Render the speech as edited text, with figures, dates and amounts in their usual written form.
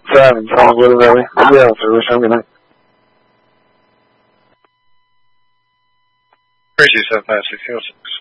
7, Solid Weather Valley. Yeah, service. Have a good night. 3275606.